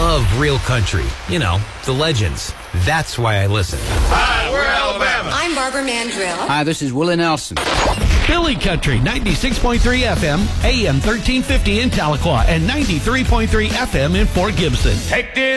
love real country. You know, the legends. That's why I listen. Hi, we're Alabama. I'm Barbara Mandrill. Hi, this is Willie Nelson. Billy Country, 96.3 FM, AM 1350 in Tahlequah, and 93.3 FM in Fort Gibson. Take this.